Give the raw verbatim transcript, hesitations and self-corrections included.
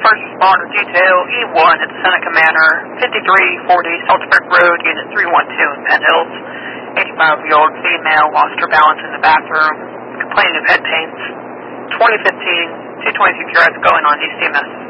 first responder detail E one at the Seneca Manor, fifty-three forty Salzburg Road, Unit three one two in Penn Hills. eighty-five-year-old female lost her balance in the bathroom, complaining of head pains. twenty fifteen two twenty-six yards going on East E M S.